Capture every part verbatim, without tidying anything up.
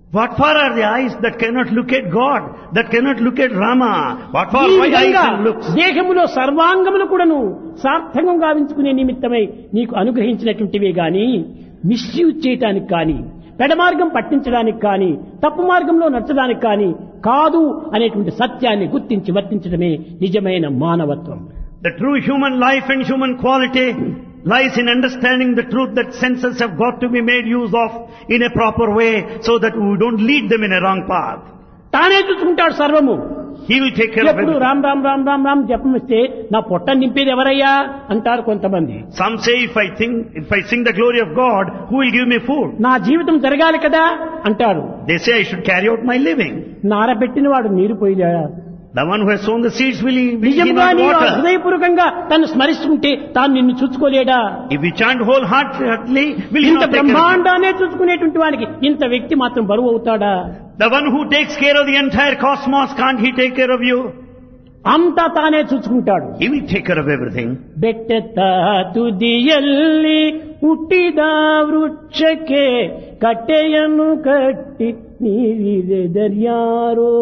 What for are the eyes that cannot look at God, that cannot look at Rama? What for ఈ why eyes విధంగా and looks? దేహములో సర్వాంగములు కూడాను సార్థకం గావించుకునే నిమిత్తమై నీకు అనుగ్రహించినటువంటివే గాని మిస్యూజ్ చేయటానికి కానీ పెడమార్గం పట్టించడానికి కానీ తప్పు మార్గంలో నడచడానికి కానీ కాదు అనేటువంటి సత్యాన్ని గుర్తించి వర్తించడమే నిజమైన మానవత్వం. The true human life and human quality lies in understanding the truth that senses have got to be made use of in a proper way so that we don't lead them in a wrong path. తానే చూసుకుంటాడు సర్వము. He will take care of ఎప్పుడు everything. Ram Ram Ram Ram Ram జపం ఇస్తే నా పొట్ట నింపేది ఎవరయ్యా అంటారు కొంతమంది. Some say if I think, if I sing the glory of God, who will give me food? నా జీవితం జరగాలి కదా అంటారు. They say I should carry out my living. నారబెట్టిన వాడు నీరు పోయిదా? The one who has sown the seeds will he, will he నిజంగా not నీవు water? హృదయపూర్వకంగా తను స్మరిస్తుంటే తాను నిన్ను చూసుకోలేడా? If we chant wholeheartedly, will he ఇంత not take care of you? బ్రహ్మాండాన్ని చూసుకునేటువంటి వానికి ఇంత వ్యక్తి మాత్రం బరువు అవుతాడా? The one who takes care of the entire cosmos, can't he take care of you? అంతా తానే చూసుకుంటాడు. He will take care of everything. ಬೆಟ್ಟದ ತುದಿಯಲ್ಲಿ ಹುಟ್ಟಿದ ವೃಕ್ಷಕ್ಕೆ ಕಟ್ಟೆಯನ್ನು ಕಟ್ಟಿ ನೀರಿದೆದರ್ಯಾರೋ.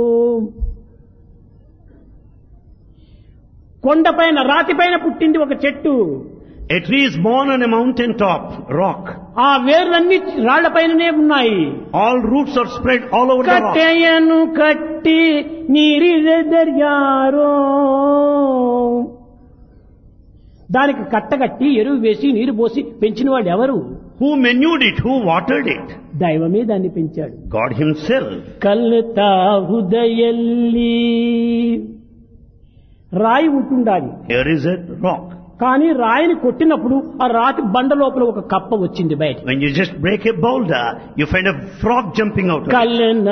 కొండపైన రాతిపైన పుట్టింది ఒక చెట్టు. A tree is born on a mountain top, rock. ఆ వేర్లన్నీ రాళ్లపైననే ఉన్నాయి. All roots are spread all over the rock. కట్టెಯನ್ನು కట్టి నీరిదెదర్యారో. దానికి కట్టగట్టి ఎరువు వేసి నీరు పోసి పెంచిన వాడు ఎవరు? Who manured it? Who watered it? దైవమే దాన్ని పెంచాడు. God himself. కల్తా హృదయల్లి రాయి ఉంటుండాలి. Here is a rock. కానీ రాయిని కొట్టినప్పుడు ఆ రాతి బండ లోపల ఒక కప్ప వచ్చింది బయట. When you just break a boulder, you find a frog jumping out of it.